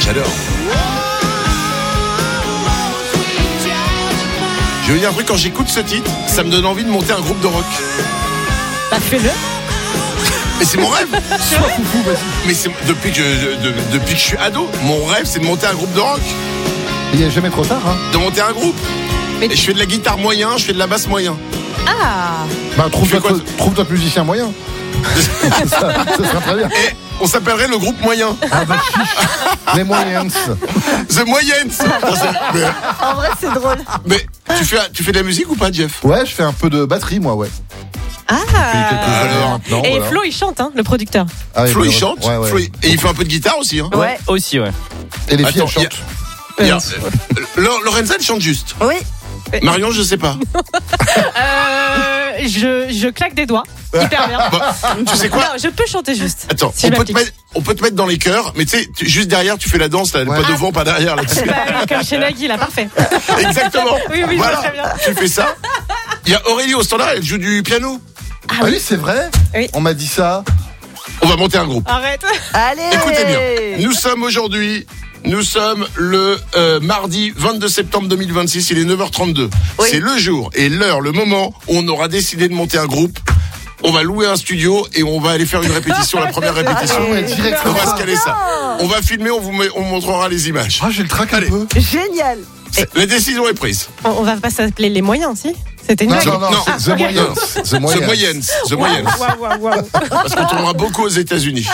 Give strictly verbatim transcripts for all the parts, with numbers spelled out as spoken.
J'adore. Je veux dire un truc, quand j'écoute ce titre, ça me donne envie de monter un groupe de rock. Bah fais-le. Mais c'est mon rêve. Sois foufou, vas-y. Mais c'est depuis que je, de- depuis que je suis ado, mon rêve c'est de monter un groupe de rock, Il n'y a jamais trop tard, hein. de monter un groupe. Mais- Et je fais de la guitare moyen, je fais de la basse moyen. Ah. Bah, trouve-toi Tu fais quoi, trouve toi musicien moyen. ça, ça sera très bien. Et on s'appellerait le groupe moyen. Ah bah chiche. Les moyens. The Moyens. mais, En vrai, c'est drôle. mais tu fais tu fais de la musique ou pas, Jeff? Ouais, je fais un peu de batterie, moi, ouais. Depuis quelques Ah. années Alors. maintenant, Et voilà. Flo, il chante, hein, le producteur. Ah, Flo et il bah, chante, ouais, ouais. Flo, il- et il fait un peu de guitare aussi. Hein. Ouais. Aussi, ouais. Et les filles, Attends, elles y a- chantent. Il y a- euh, Lorenza elle chante juste. Oui. Marion, je sais pas. Euh, je, je claque des doigts. Hyper bien. Bon, tu sais quoi? Non, je peux chanter juste. Attends, Si on je peut, te m'applique. mettre, on peut te mettre dans les chœurs, mais tu sais, tu- juste derrière, tu fais la danse, là, Ouais. pas devant, pas derrière. Là, Bah oui, comme chez Nagui, là, parfait. exactement. Oui, oui, je voilà, vois très bien. tu fais ça. Il y a Aurélie au standard, elle joue du piano. Ah Ah oui, oui, c'est vrai. Oui. On m'a dit ça. On va monter un groupe. arrête. Allez. Écoutez bien, nous sommes aujourd'hui, nous sommes le euh, mardi vingt-deux septembre deux mille vingt-six, il est neuf heures trente-deux. Oui. C'est le jour et l'heure, le moment où on aura décidé de monter un groupe. On va louer un studio et on va aller faire une répétition, la première répétition. Ah ouais, direct On comme va ça. se caler ça. On va filmer, on vous met- on montrera les images. Ah, j'ai le trac un Allez. peu. Génial. La décision est prise. On, on va pas s'appeler les moyens, si? C'était une Non, blague. non, non, Non. c'est The Ah, ok. Moyens. The The Moyens. Moyens, The Moyens. Waouh, waouh, waouh. Parce qu'on tournera beaucoup aux États-Unis.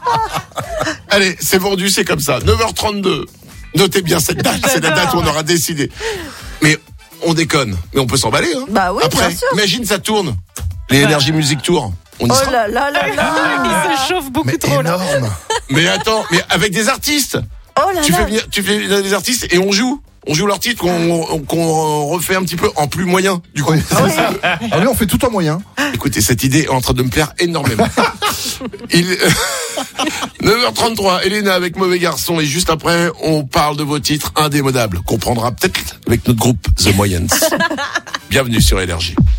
Allez, c'est vendu, c'est comme ça. neuf heures trente-deux. Notez bien cette date, c'est la date où on aura décidé. Mais on déconne, mais on peut s'emballer. Hein. Bah oui, Après, bien sûr. imagine ça tourne. Les Energy Music Tour, on y Oh sera. là là là là. Il se chauffe beaucoup Mais trop, là. énorme. Mais attends, mais avec des artistes. Oh là Tu là. fais venir, tu fais venir des artistes et on joue. On joue leur titre qu'on qu'on refait un petit peu en plus moyen, du coup. Oui, c'est ça. Ah oui, on fait tout en moyen. Écoutez, cette idée est en train de me plaire énormément. Il... neuf heures trente-trois, Elena avec Mauvais Garçon, et juste après, on parle de vos titres indémodables, qu'on prendra peut-être avec notre groupe The Moyens. Bienvenue sur Énergie.